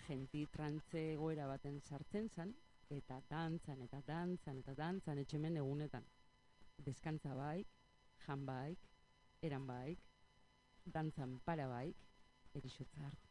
jenti trantze egoera baten sartzen zan, eta dantzan, etxemen egunetan. Deskantza baik, jan baik, eran baik, dantzan para baik, erixotza hartu.